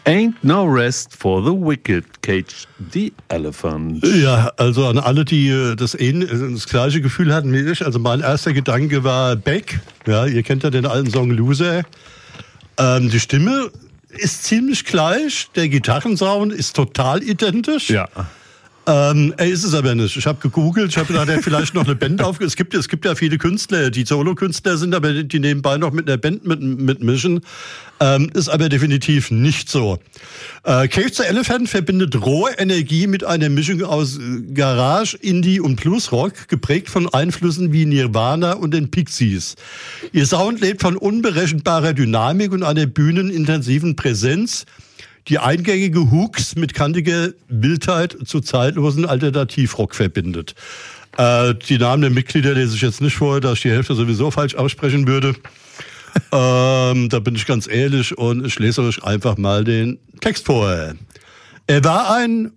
Ain't no rest for the wicked, Cage the Elephant. Ja, also an alle, die das gleiche Gefühl hatten wie ich. Also mein erster Gedanke war Beck. Ja, ihr kennt ja den alten Song Loser. Die Stimme ist ziemlich gleich. Der Gitarrensound ist total identisch. Ja. Er ist es aber nicht. Ich habe gegoogelt, ich habe gedacht, er hat vielleicht noch eine Band es gibt ja viele Künstler, die Solo-Künstler sind, aber die nebenbei noch mit einer Band mitmischen. Ist aber definitiv nicht so. Cage the Elephant verbindet rohe Energie mit einer Mischung aus Garage, Indie und Bluesrock, geprägt von Einflüssen wie Nirvana und den Pixies. Ihr Sound lebt von unberechenbarer Dynamik und einer bühnenintensiven Präsenz, die eingängige Hooks mit kantiger Wildheit zu zeitlosen Alternativrock verbindet. Die Namen der Mitglieder lese ich jetzt nicht vor, da ich die Hälfte sowieso falsch aussprechen würde. Da bin ich ganz ehrlich und ich lese euch einfach mal den Text vor. Er war ein,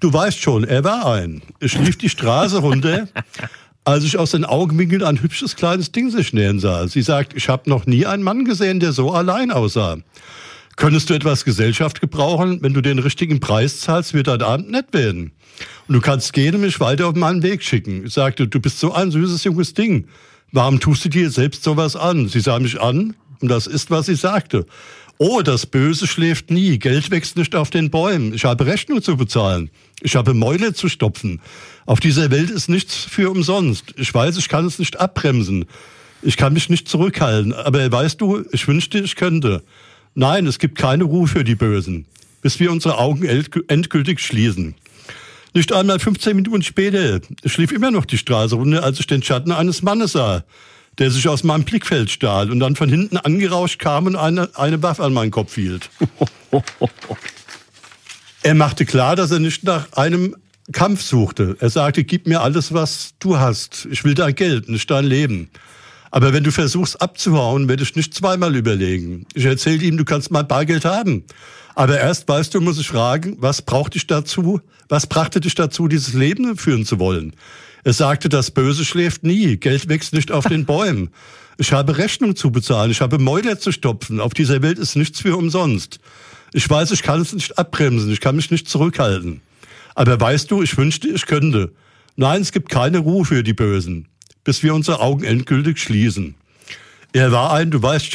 ich lief die Straße runter, als ich aus den Augenwinkeln ein hübsches kleines Ding sich nähern sah. Sie sagt, ich habe noch nie einen Mann gesehen, der so allein aussah. Könntest du etwas Gesellschaft gebrauchen? Wenn du den richtigen Preis zahlst, wird dein Abend nett werden. Und du kannst gehen und mich weiter auf meinen Weg schicken. Ich sagte, du bist so ein süßes, junges Ding. Warum tust du dir selbst sowas an? Sie sah mich an und das ist, was sie sagte. Oh, das Böse schläft nie. Geld wächst nicht auf den Bäumen. Ich habe Rechnung zu bezahlen. Ich habe Mäuler zu stopfen. Auf dieser Welt ist nichts für umsonst. Ich weiß, ich kann es nicht abbremsen. Ich kann mich nicht zurückhalten. Aber weißt du, ich wünschte, ich könnte. Nein, es gibt keine Ruhe für die Bösen, bis wir unsere Augen endgültig schließen. Nicht einmal 15 Minuten später schlief immer noch die Straße runter, als ich den Schatten eines Mannes sah, der sich aus meinem Blickfeld stahl und dann von hinten angerauscht kam und eine Waffe an meinen Kopf hielt. Er machte klar, dass er nicht nach einem Kampf suchte. Er sagte, gib mir alles, was du hast. Ich will dein Geld, nicht dein Leben. Aber wenn du versuchst abzuhauen, werde ich nicht zweimal überlegen. Ich erzählte ihm, du kannst mein Bargeld haben. Aber erst, weißt du, muss ich fragen, was brachte dich dazu, dieses Leben führen zu wollen? Er sagte, das Böse schläft nie, Geld wächst nicht auf den Bäumen. Ich habe Rechnung zu bezahlen, ich habe Mäuler zu stopfen. Auf dieser Welt ist nichts für umsonst. Ich weiß, ich kann es nicht abbremsen, ich kann mich nicht zurückhalten. Aber weißt du, ich wünschte, ich könnte. Nein, es gibt keine Ruhe für die Bösen, bis wir unsere Augen endgültig schließen. Er war ein.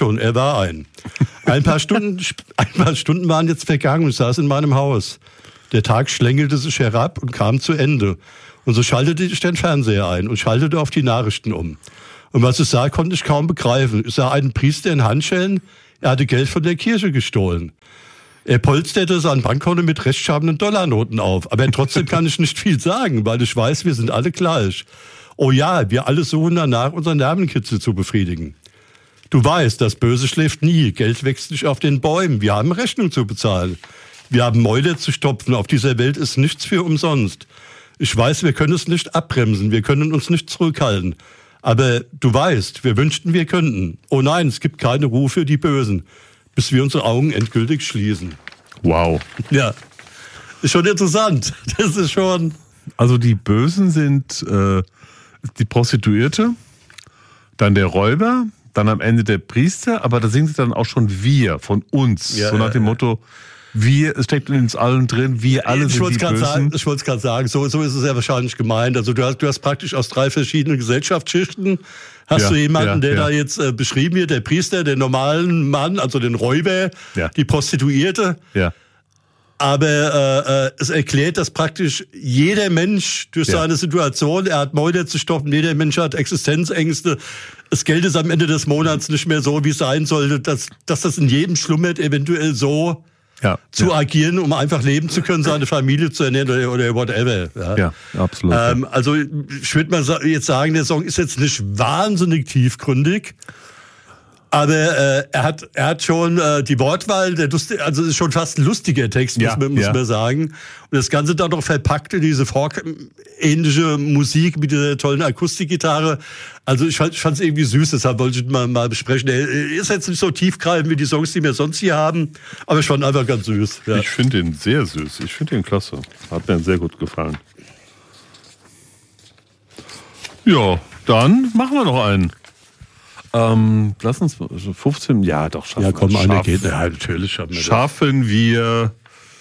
Ein paar Stunden waren jetzt vergangen und ich saß in meinem Haus. Der Tag schlängelte sich herab und kam zu Ende. Und so schaltete ich den Fernseher ein und schaltete auf die Nachrichten um. Und was ich sah, konnte ich kaum begreifen. Ich sah einen Priester in Handschellen, er hatte Geld von der Kirche gestohlen. Er polsterte sein Bankkonto mit rechtschaffenen Dollarnoten auf. Aber trotzdem kann ich nicht viel sagen, weil ich weiß, wir sind alle gleich. Oh ja, wir alle suchen danach, unseren Nervenkitzel zu befriedigen. Du weißt, das Böse schläft nie, Geld wächst nicht auf den Bäumen, wir haben Rechnung zu bezahlen. Wir haben Mäuler zu stopfen, auf dieser Welt ist nichts für umsonst. Ich weiß, wir können es nicht abbremsen, wir können uns nicht zurückhalten. Aber du weißt, wir wünschten, wir könnten. Oh nein, es gibt keine Ruhe für die Bösen, bis wir unsere Augen endgültig schließen. Wow. Ja, ist schon interessant. Das ist schon... Also die Bösen sind die Prostituierte, dann der Räuber, dann am Ende der Priester, aber da singen sie dann auch schon wir, von uns. Ja, so nach dem Motto, wir, es steckt in uns allen drin, wir alle sind die Bösen. Ich wollte es gerade sagen, so ist es ja wahrscheinlich gemeint. Also du hast praktisch aus 3 verschiedenen Gesellschaftsschichten du jemanden, der da jetzt beschrieben wird, der Priester, den normalen Mann, also den Räuber, die Prostituierte. Ja. Aber es erklärt, dass praktisch jeder Mensch durch seine Situation, er hat Mäuler zu stopfen, jeder Mensch hat Existenzängste. Das Geld ist am Ende des Monats nicht mehr so, wie es sein sollte, dass das in jedem schlummert, eventuell so zu agieren, um einfach leben zu können, seine Familie zu ernähren oder whatever. Ja, absolut. Also ich würde mal jetzt sagen, der Song ist jetzt nicht wahnsinnig tiefgründig. Aber er hat schon die Wortwahl, also ist schon fast ein lustiger Text, muss man sagen. Und das Ganze dann noch verpackt in diese Folk-ähnliche Musik mit dieser tollen Akustikgitarre. Also ich fand es irgendwie süß, deshalb wollte ich mal besprechen. Er ist jetzt nicht so tiefgreifend wie die Songs, die wir sonst hier haben, aber ich fand ihn einfach ganz süß. Ja. Ich finde ihn sehr süß, ich finde ihn klasse. Hat mir sehr gut gefallen. Ja, dann machen wir noch einen. Lass uns 15, ja doch, schaffen Ja, komm, wir. eine geht. Ja, natürlich schaffen wir das. Schaffen wir.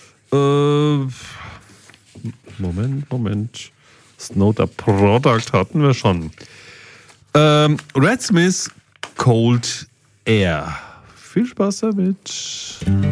Moment. Snowder Product hatten wir schon. Red Smith Cold Air. Viel Spaß damit.